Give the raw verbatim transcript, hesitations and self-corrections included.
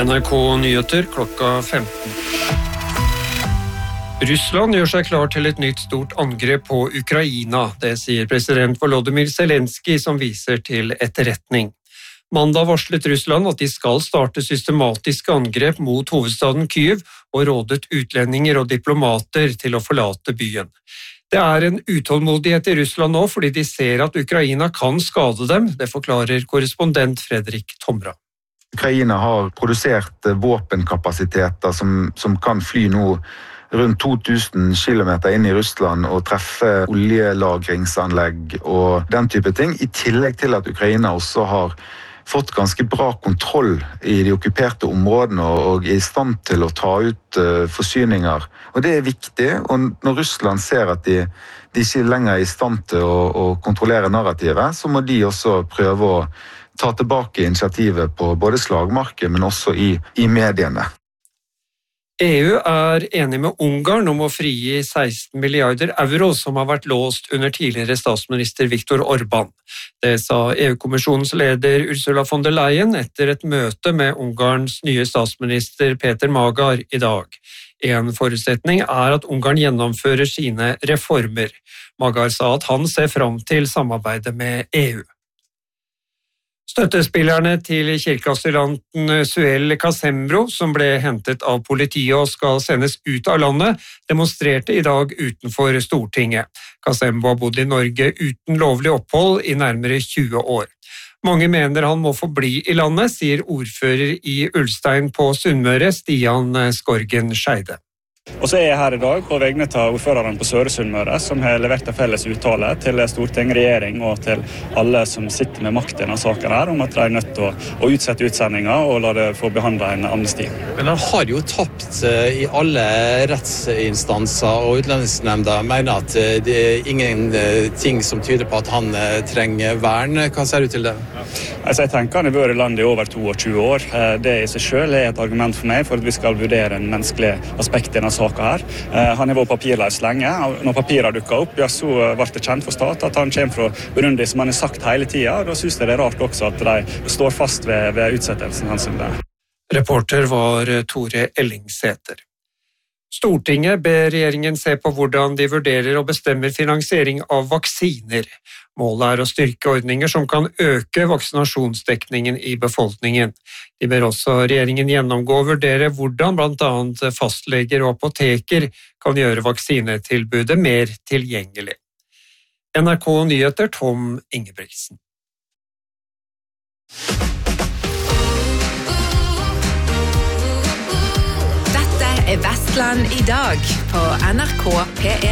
N R K Nyheter klokka femten. Russland gjør seg klar til et nytt stort angrep på Ukraina. Det sier president Volodymyr Zelenskyj, som viser til etterretning. Mandag varslet Russland at de skal starte systematiske angrep mot hovedstaden Kyiv og rådet utlendinger og diplomater til å forlate byen. Det er en utålmodighet i Russland nå fordi de ser at Ukraina kan skade dem. Det forklarer korrespondent Fredrik Tomra. Ukraina har produsert våpenkapasiteter som, som kan fly nå rundt to tusen kilometer inn i Russland og treffe oljelagringsanlegg og den type ting, i tillegg til at Ukraina også har fått ganske bra kontroll i de okkuperte områdene og er i stand til å ta ut uh, forsyninger. Og det er viktig, og når Russland ser at de, de ikke lenger er i stand til å, å kontrollere narrativet, så må de også prøve å ta tilbake initiativet på både slagmarken, men også i, i mediene. E U er enig med Ungarn om å frigi seksten milliarder euro som har vært låst under tidligere statsminister Viktor Orbán. Det sa E U-kommisjonens leder Ursula von der Leyen etter et møte med Ungarns nye statsminister Peter Magyar i dag. En forutsetning er at Ungarn gjennomfører sine reformer. Magyar sa at han ser fram til samarbeidet med E U. Støttespillerne til kirkeasylanten Suel Kasembro, som ble hentet av politiet og skal sendes ut av landet, demonstrerte i dag utenfor Stortinget. Kasembro har bodd i Norge uten lovlig opphold i nærmere tjue år. Mange mener han må forbli i landet, sier ordfører i Ulstein på Sunnmøre, Stian Skorgen Scheide. Og så er jeg her i dag på vegne av ordføreren på Søre Sunnmøre, som har levert en felles uttale til Storting, regjering og til alle som sitter med makt i denne saken her, om at de er nødt til å, å utsette utsendinger og la det få behandlet en amnesti. Men han har jo tapt i alle rettsinstanser, og Utlendingsnemnda mener at det er ingenting som tyder på at han trenger vern. Hva ser du til det? Altså, jeg tenker han har vært i landet i over tjueto år. Det i seg selv er et argument for meg for at vi skal vurdere en menneskelig aspekt i denne saken her. Han har vært papirløs lenge. Når papirene dukket opp, ja, så ble det kjent for stat at han kommer fra Burundi, som han har sagt hele tiden. Da synes jeg det er rart også at de står fast ved, ved utsettelsen hans. Reporter var Tore Ellingsæter. Stortinget ber regjeringen se på hvordan de vurderer og bestemmer finansiering av vaksiner. Målet er å styrke ordninger som kan øke vaksinasjonsdekningen i befolkningen. De ber også regjeringen gjennomgå og vurdere hvordan blant annet fastleger og apoteker kan gjøre vaksinetilbudet mer tilgjengelig. N R K Nyheter, Tom Ingebrigtsen. Dette er Vestland i dag på N R K P1.